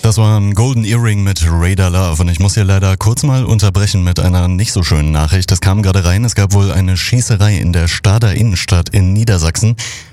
Das war ein Golden Earring mit Radar Love und ich muss hier leider kurz mal unterbrechen mit einer nicht so schönen Nachricht. Das kam gerade rein, es gab wohl eine Schießerei in der Stadter Innenstadt in Niedersachsen.